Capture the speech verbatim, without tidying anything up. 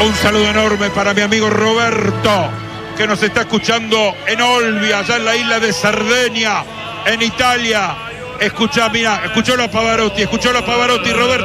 Un saludo enorme para mi amigo Roberto, que nos está escuchando en Olbia, allá en la isla de Cerdeña, en Italia. Escuchá, mira, escuchó a Pavarotti, escuchó a Pavarotti, Roberto.